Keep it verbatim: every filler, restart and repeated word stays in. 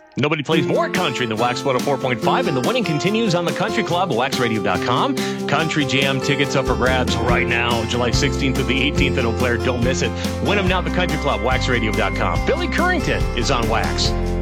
Nobody plays more country than Wax one oh four point five, and the winning continues on the Country Club at wax radio dot com. Country Jam tickets up for grabs right now, July sixteenth to the eighteenth in Eau Claire. Don't miss it. Win them now at the Country Club, wax radio dot com. Billy Currington is on Wax.